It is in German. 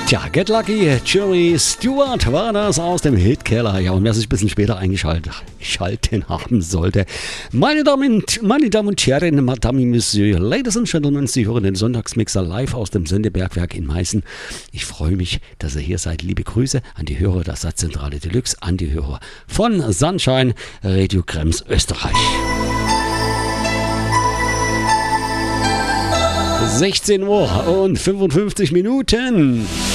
Tja, Get Lucky, Jerry Stewart war das aus dem Hitkeller. Ja, und wer sich ein bisschen später eingeschalten haben sollte. Meine Damen und Herren, Madame, Monsieur, Ladies and Gentlemen, Sie hören den Sonntagsmixer live aus dem Sendebergwerk in Meißen. Ich freue mich, dass ihr hier seid. Liebe Grüße an die Hörer der Satzzentrale Deluxe, an die Hörer von Sunshine Radio Krems Österreich. 16 Uhr und 55 Minuten.